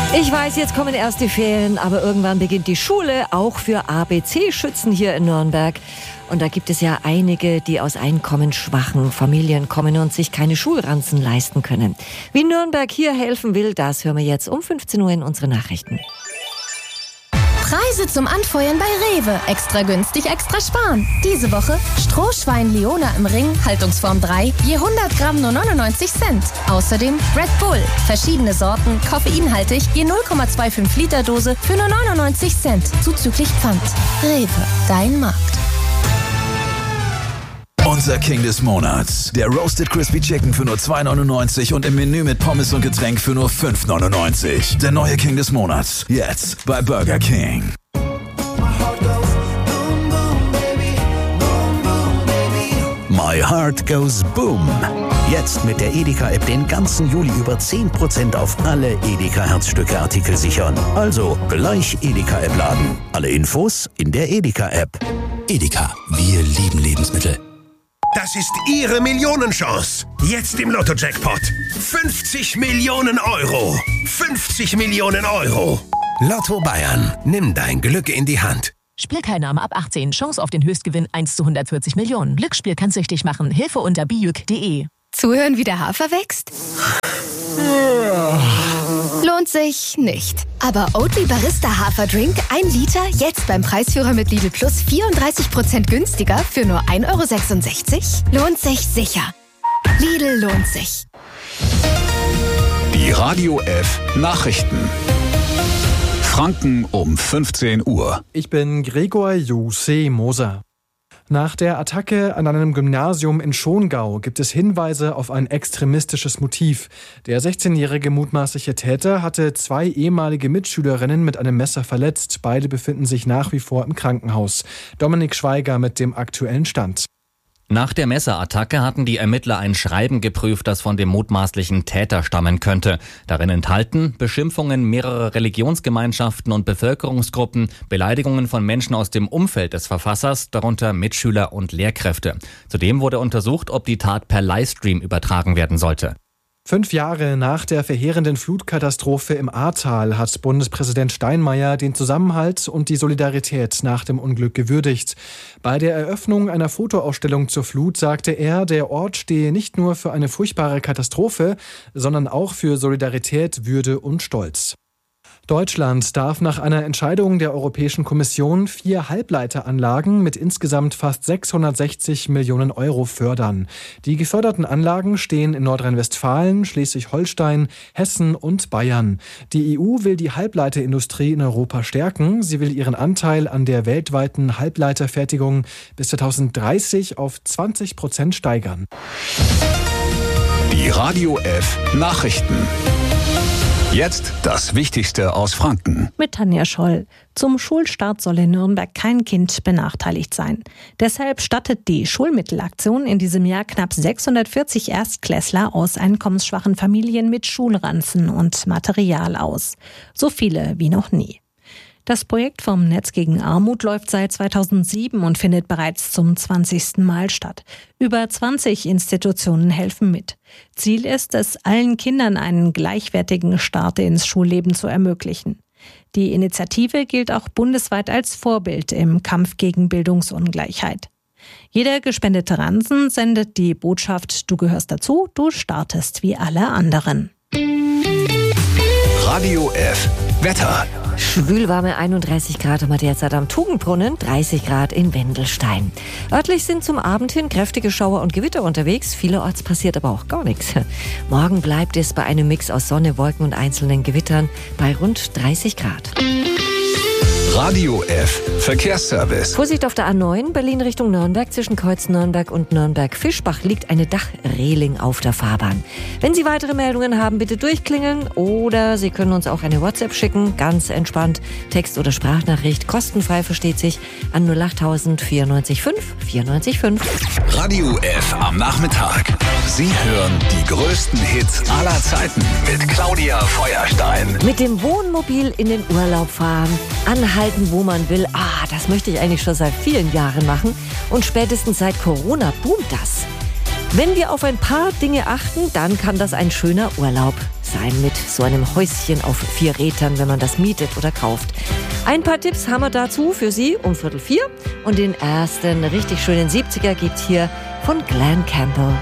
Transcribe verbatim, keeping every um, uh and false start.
Ich weiß, jetzt kommen erst die Ferien, aber irgendwann beginnt die Schule, auch für A B C-Schützen hier in Nürnberg. Und da gibt es ja einige, die aus einkommensschwachen Familien kommen und sich keine Schulranzen leisten können. Wie Nürnberg hier helfen will, das hören wir jetzt um fünfzehn Uhr in unsere Nachrichten. Preise zum Anfeuern bei Rewe. Extra günstig, extra sparen. Diese Woche Strohschwein Leona im Ring, Haltungsform drei, je hundert Gramm nur neunundneunzig Cent. Außerdem Red Bull, verschiedene Sorten, koffeinhaltig, je null Komma fünfundzwanzig Liter Dose für nur neunundneunzig Cent, zuzüglich Pfand. Rewe, dein Markt. Unser King des Monats. Der Roasted Crispy Chicken für nur zwei neunundneunzig und im Menü mit Pommes und Getränk für nur fünf neunundneunzig. Der neue King des Monats. Jetzt bei Burger King. My Heart Goes Boom. Jetzt mit der Edeka-App den ganzen Juli über zehn Prozent auf alle Edeka-Herzstücke-Artikel sichern. Also gleich Edeka-App laden. Alle Infos in der Edeka-App. Edeka, wir lieben Lebensmittel. Das ist Ihre Millionenchance. Jetzt im Lotto-Jackpot. fünfzig Millionen Euro. fünfzig Millionen Euro. Lotto Bayern. Nimm dein Glück in die Hand. Spielteilnahme ab achtzehn. Chance auf den Höchstgewinn eins zu hundertvierzig Millionen. Glücksspiel kann süchtig machen. Hilfe unter bijuk punkt de. Zuhören, wie der Hafer wächst? Lohnt sich nicht. Aber Oatly Barista Haferdrink, ein Liter, jetzt beim Preisführer mit Lidl Plus vierunddreißig Prozent günstiger für nur ein Euro sechsundsechzig? Lohnt sich sicher. Lidl lohnt sich. Die Radio F Nachrichten. Franken um fünfzehn Uhr. Ich bin Gregor Jose Moser. Nach der Attacke an einem Gymnasium in Schongau gibt es Hinweise auf ein extremistisches Motiv. Der sechzehnjährige mutmaßliche Täter hatte zwei ehemalige Mitschülerinnen mit einem Messer verletzt. Beide befinden sich nach wie vor im Krankenhaus. Dominik Schweiger mit dem aktuellen Stand. Nach der Messerattacke hatten die Ermittler ein Schreiben geprüft, das von dem mutmaßlichen Täter stammen könnte. Darin enthalten Beschimpfungen mehrerer Religionsgemeinschaften und Bevölkerungsgruppen, Beleidigungen von Menschen aus dem Umfeld des Verfassers, darunter Mitschüler und Lehrkräfte. Zudem wurde untersucht, ob die Tat per Livestream übertragen werden sollte. Fünf Jahre nach der verheerenden Flutkatastrophe im Ahrtal hat Bundespräsident Steinmeier den Zusammenhalt und die Solidarität nach dem Unglück gewürdigt. Bei der Eröffnung einer Fotoausstellung zur Flut sagte er, der Ort stehe nicht nur für eine furchtbare Katastrophe, sondern auch für Solidarität, Würde und Stolz. Deutschland darf nach einer Entscheidung der Europäischen Kommission vier Halbleiteranlagen mit insgesamt fast sechshundertsechzig Millionen Euro fördern. Die geförderten Anlagen stehen in Nordrhein-Westfalen, Schleswig-Holstein, Hessen und Bayern. Die E U will die Halbleiterindustrie in Europa stärken. Sie will ihren Anteil an der weltweiten Halbleiterfertigung bis zweitausenddreißig auf zwanzig Prozent steigern. Die Radio F Nachrichten. Jetzt das Wichtigste aus Franken. Mit Tanja Scholl. Zum Schulstart soll in Nürnberg kein Kind benachteiligt sein. Deshalb stattet die Schulmittelaktion in diesem Jahr knapp sechshundertvierzig Erstklässler aus einkommensschwachen Familien mit Schulranzen und Material aus. So viele wie noch nie. Das Projekt vom Netz gegen Armut läuft seit zweitausendsieben und findet bereits zum zwanzigsten Mal statt. Über zwanzig Institutionen helfen mit. Ziel ist es, allen Kindern einen gleichwertigen Start ins Schulleben zu ermöglichen. Die Initiative gilt auch bundesweit als Vorbild im Kampf gegen Bildungsungleichheit. Jeder gespendete Ransen sendet die Botschaft: Du gehörst dazu, du startest wie alle anderen. Radio F Wetter. Schwülwarme einunddreißig Grad haben wir derzeit am Tugendbrunnen, dreißig Grad in Wendelstein. Örtlich sind zum Abend hin kräftige Schauer und Gewitter unterwegs. Vielerorts passiert aber auch gar nichts. Morgen bleibt es bei einem Mix aus Sonne, Wolken und einzelnen Gewittern bei rund dreißig Grad. Radio F Verkehrsservice. Vorsicht auf der A neun, Berlin Richtung Nürnberg. Zwischen Kreuz Nürnberg und Nürnberg-Fischbach liegt eine Dachreling auf der Fahrbahn. Wenn Sie weitere Meldungen haben, bitte durchklingeln oder Sie können uns auch eine WhatsApp schicken. Ganz entspannt. Text- oder Sprachnachricht. Kostenfrei, versteht sich, an null acht tausend vierundneunzig fünf vierundneunzig fünf. Radio F am Nachmittag. Sie hören die größten Hits aller Zeiten mit Claudia Feuerstein. Mit dem Wohnmobil in den Urlaub fahren, anhalten, wo man will. Ah, das möchte ich eigentlich schon seit vielen Jahren machen. Und spätestens seit Corona boomt das. Wenn wir auf ein paar Dinge achten, dann kann das ein schöner Urlaub sein mit so einem Häuschen auf vier Rädern, wenn man das mietet oder kauft. Ein paar Tipps haben wir dazu für Sie um Viertel vier. Und den ersten richtig schönen siebziger gibt's hier von Glen Campbell.